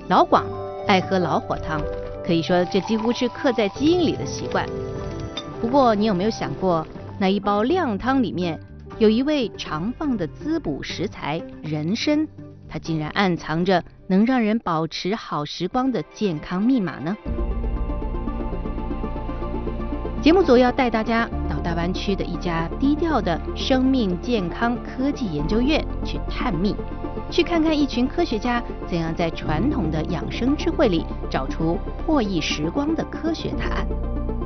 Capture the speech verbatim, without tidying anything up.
老广爱喝老火汤，可以说这几乎是刻在基因里的习惯。不过，你有没有想过，那一包靓汤里面有一味常放的滋补食材人参，它竟然暗藏着能让人保持好时光的健康密码呢？节目组要带大家到大湾区的一家低调的生命健康科技研究院去探秘，去看看一群科学家怎样在传统的养生智慧里找出破译时光的科学答案。